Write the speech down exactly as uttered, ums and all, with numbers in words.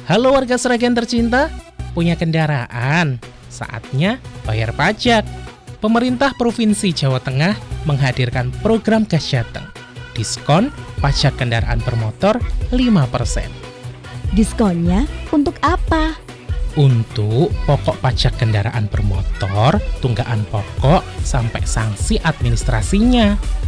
Halo warga Sragen tercinta, punya kendaraan? Saatnya bayar pajak. Pemerintah Provinsi Jawa Tengah menghadirkan program Gas Jateng. Diskon pajak kendaraan bermotor lima persen. Diskonnya untuk apa? Untuk pokok pajak kendaraan bermotor, tunggakan pokok, sampai sanksi administrasinya.